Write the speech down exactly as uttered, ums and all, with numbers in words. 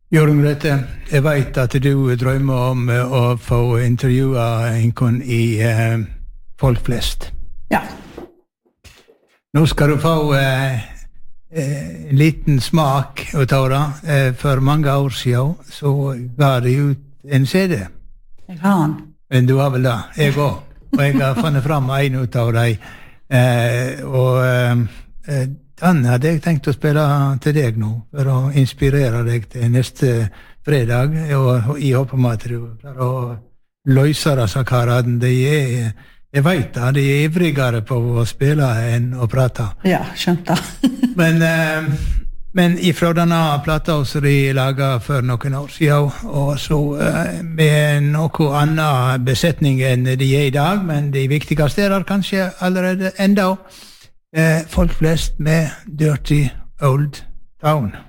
Jorunn Grete, jeg vet at du drømmer om å få intervjua en i eh, Folk flest. Ja. Nå skal du få eh, en liten smak av det. Eh, for mange år siden så ga de ut en C D. Jeg har den. Men du har vel det? Jeg også. Og jeg har funnet fram en ut av dem. Eh, og eh, den hadde jeg tenkt å spille til deg nå, for å inspirere deg til neste fredag, og jeg håper med at du klarer å løse disse karene. De er, jeg vet det, de er ivrigere på å spille enn å prate. Ja, skjønt det. men, eh, men ifra denne plata som de laget for noen år siden, og så eh, med noe annen besetning enn de er i dag, men de viktigste er der kanskje allerede enda. Eh, folk flest med Dirty Old Town.